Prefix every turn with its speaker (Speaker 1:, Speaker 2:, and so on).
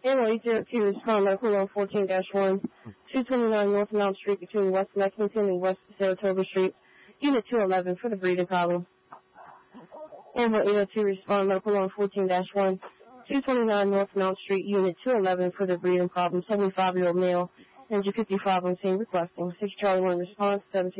Speaker 1: Animal 802 is calling medical on 14-1, 229 North Mount Street between West Lexington and West Saratoga Street, Unit 211 for the breathing problem. Animal 802 respond medical on 14-1, 229 North Mount Street, Unit 211 for the breathing problem, 75-year-old male, engine 55 on scene requesting. 6 Charlie 1 response, 17.